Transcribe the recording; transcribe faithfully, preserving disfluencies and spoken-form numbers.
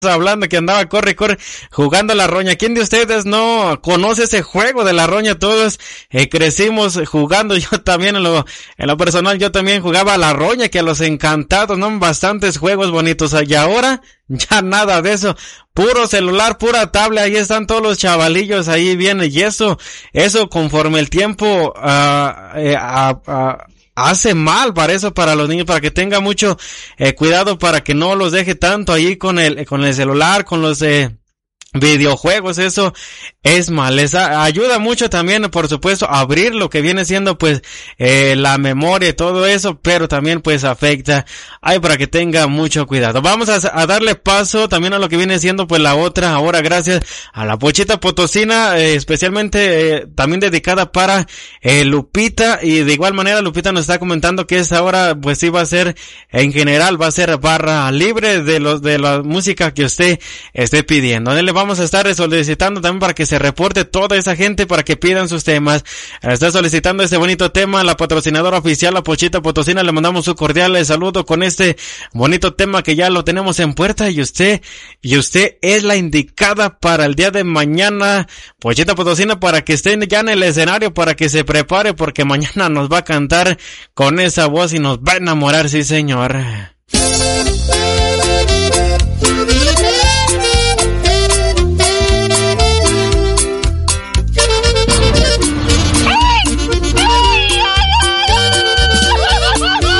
hablando que andaba corre, corre, jugando la roña. ¿Quién de ustedes no conoce ese juego de la roña? Todos eh, crecimos jugando, yo también en lo, en lo personal, yo también jugaba a la roña, que a los encantados, ¿no? Bastantes juegos bonitos. Y ahora, ya nada de eso. Puro celular, pura tablet, ahí están todos los chavalillos, ahí vienen. Y eso, eso conforme el tiempo, ah, uh, eh, uh, uh, hace mal para eso, para los niños, para que tenga mucho eh, cuidado, para que no los deje tanto ahí con el con el celular, con los eh, videojuegos. Eso es mal. Les a, ayuda mucho también, por supuesto, a abrir lo que viene siendo pues eh, la memoria y todo eso, pero también pues afecta. Ay, para que tenga mucho cuidado. Vamos a, a darle paso también a lo que viene siendo pues la otra ahora, gracias a la Pochita Potosina, eh, especialmente eh, también dedicada para eh, Lupita, y de igual manera Lupita nos está comentando que esta hora pues sí va a ser, en general va a ser barra libre de los de la música que usted esté pidiendo. Le vamos a estar solicitando también para que se reporte toda esa gente para que pidan sus temas. Está solicitando este bonito tema la patrocinadora oficial, la Pochita Potosina. Le mandamos un cordial saludo con este bonito tema que ya lo tenemos en puerta, y usted, y usted es la indicada para el día de mañana, Pochita Potosina, para que esté ya en el escenario, para que se prepare, porque mañana nos va a cantar con esa voz y nos va a enamorar, sí señor.